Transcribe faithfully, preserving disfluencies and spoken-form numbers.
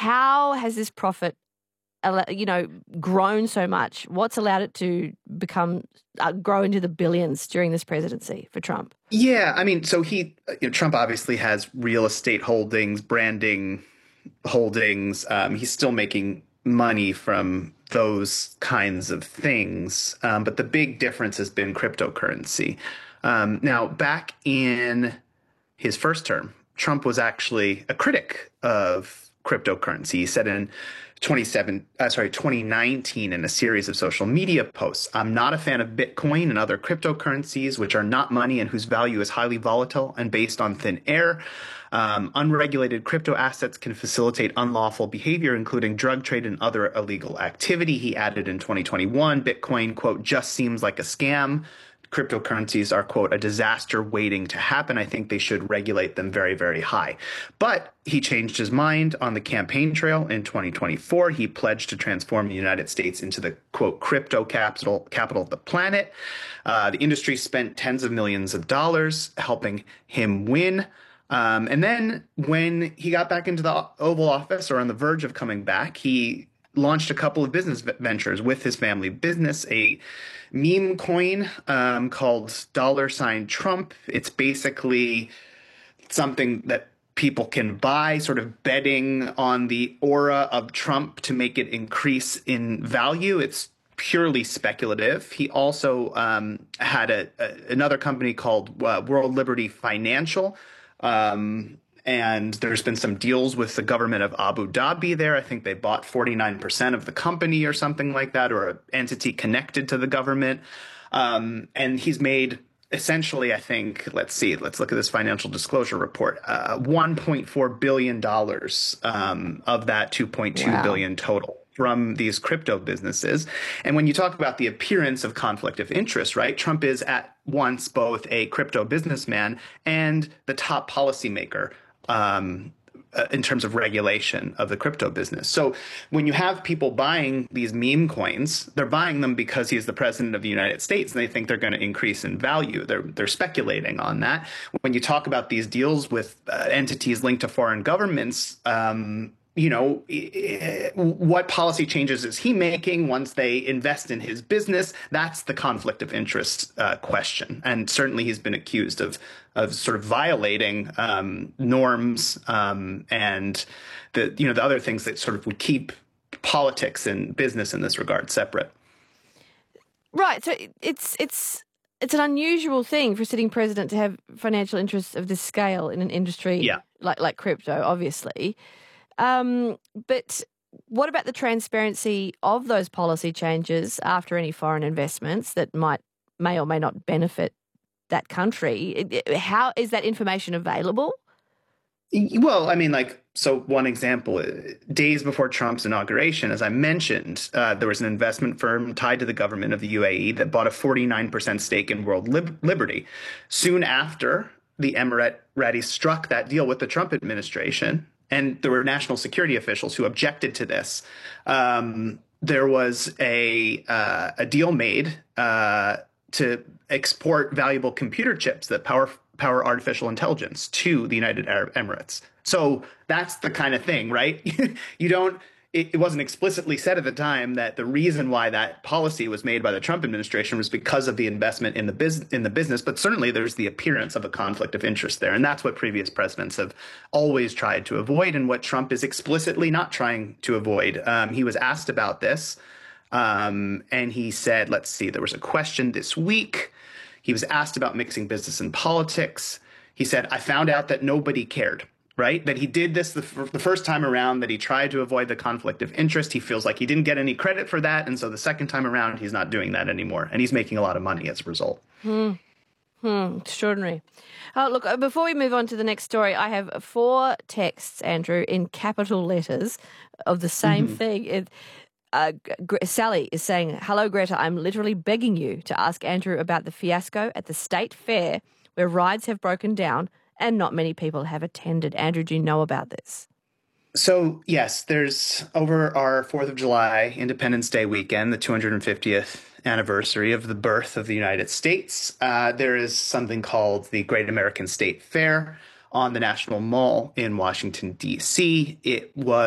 How has this profit, you know, grown so much? What's allowed it to become uh, grow into the billions during this presidency for Trump? Yeah, I mean, so he, you know, Trump obviously has real estate holdings, branding holdings. Um, he's still making money from those kinds of things. Um, but the big difference has been cryptocurrency. Um, now, back in his first term, Trump was actually a critic of cryptocurrency. He said in twenty-seven, uh, sorry, twenty nineteen in a series of social media posts, "I'm not a fan of Bitcoin and other cryptocurrencies, which are not money and whose value is highly volatile and based on thin air. Um, unregulated crypto assets can facilitate unlawful behavior, including drug trade and other illegal activity." He added in twenty twenty-one, Bitcoin, quote, "just seems like a scam. Cryptocurrencies are, quote, a disaster waiting to happen. I think they should regulate them very, very high." But he changed his mind on the campaign trail in twenty twenty-four. He pledged to transform the United States into the, quote, crypto capital, capital of the planet. Uh, the industry spent tens of millions of dollars helping him win. Um, and then when he got back into the Oval Office, or on the verge of coming back, he launched a couple of business ventures with his family business, a meme coin um, called dollar sign Trump. It's basically something that people can buy, sort of betting on the aura of Trump to make it increase in value. It's purely speculative. He also um, had a, a, another company called uh, World Liberty Financial. Um, And there's been some deals with the government of Abu Dhabi there. I think they bought forty-nine percent of the company or something like that, or an entity connected to the government. Um, and he's made essentially, I think, let's see, let's look at this financial disclosure report, uh, one point four billion dollars um, of that two point two wow. billion total from these crypto businesses. And when you talk about the appearance of conflict of interest, right, Trump is at once both a crypto businessman and the top policymaker Um, uh, in terms of regulation of the crypto business. So when you have people buying these meme coins, they're buying them because he's the president of the United States and they think they're going to increase in value. They're they're speculating on that. When you talk about these deals with uh, entities linked to foreign governments, um, you know, what policy changes is he making once they invest in his business? That's the conflict of interest uh, question. And certainly he's been accused of of sort of violating um, norms um, and the, you know, the other things that sort of would keep politics and business in this regard separate. Right. So it's it's it's an unusual thing for a sitting president to have financial interests of this scale in an industry yeah. like like crypto, obviously. Um, but what about the transparency of those policy changes after any foreign investments that might may or may not benefit that country? How is that information available? Well, I mean, like, so one example, days before Trump's inauguration, as I mentioned, uh, there was an investment firm tied to the government of the U A E that bought a forty-nine percent stake in World Lib- Liberty. Soon after, the Emiratis struck that deal with the Trump administration, and there were national security officials who objected to this. Um, there was a uh, a deal made uh, to export valuable computer chips that power power artificial intelligence to the United Arab Emirates. So that's the kind of thing, right? You don't. It, it wasn't explicitly said at the time that the reason why that policy was made by the Trump administration was because of the investment in the business in the business. But certainly there's the appearance of a conflict of interest there. And that's what previous presidents have always tried to avoid, and what Trump is explicitly not trying to avoid. Um, he was asked about this um, and he said, let's see, there was a question this week. He was asked about mixing business and politics. He said, "I found out that nobody cared." Right? That he did this the, f- the first time around, that he tried to avoid the conflict of interest. He feels like he didn't get any credit for that. And so the second time around, he's not doing that anymore. And he's making a lot of money as a result. Hmm. Hmm. Extraordinary. Uh, look, before we move on to the next story, I have four texts, Andrew, in capital letters of the same mm-hmm. thing. It, uh, G- Sally is saying, "Hello, Greta. I'm literally begging you to ask Andrew about the fiasco at the state fair where rides have broken down and not many people have attended." Andrew, do you know about this? So, yes, there's over our fourth of July Independence Day weekend, the two hundred fiftieth anniversary of the birth of the United States. Uh, there is something called the Great American State Fair on the National Mall in Washington, D C. It was